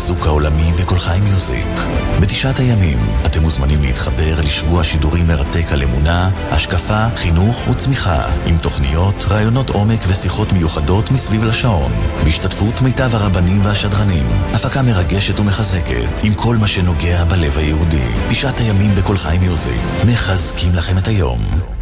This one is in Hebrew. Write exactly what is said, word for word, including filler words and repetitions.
החיזוק העולמי בכל חי מיוזיק. בתשעת הימים אתם מוזמנים להתחבר לשבוע שידורים מרתק על אמונה, השקפה, חינוך וצמיחה, עם תוכניות, רעיונות עומק ושיחות מיוחדות מסביב לשעון, בהשתתפות מיטב הרבנים והשדרנים. הפקה מרגשת ומחזקת, עם כל מה שנוגע בלב היהודי. תשעת הימים בכל חי מיוזיק, מחזקים לכם את היום.